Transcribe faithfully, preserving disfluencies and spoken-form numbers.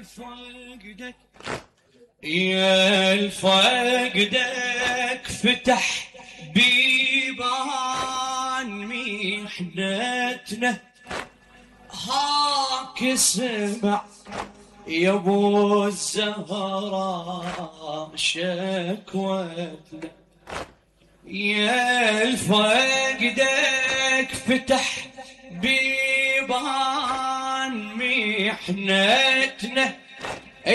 فقدك يا الفقدك فتح بيبان محنتنا، هاك سمع يا ابو الزهراء شكوتنا. يا الفقدك فتح بيبان محنتنا،